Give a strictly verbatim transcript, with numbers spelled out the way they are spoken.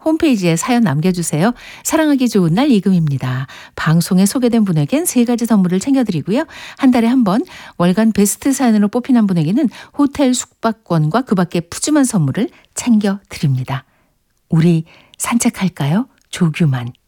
홈페이지에 사연 남겨주세요. 사랑하기 좋은 날 이금입니다. 방송에 소개된 분에겐 세 가지 선물을 챙겨드리고요. 한 달에 한 번 월간 베스트 사연으로 뽑힌 한 분에게는 호텔 숙박권과 그 밖에 푸짐한 선물을 챙겨드립니다. 우리 산책할까요? 조규만.